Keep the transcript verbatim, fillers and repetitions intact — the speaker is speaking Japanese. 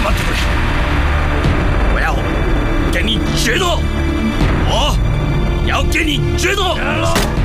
待ってくれ。我要给你决斗，我要给你决斗。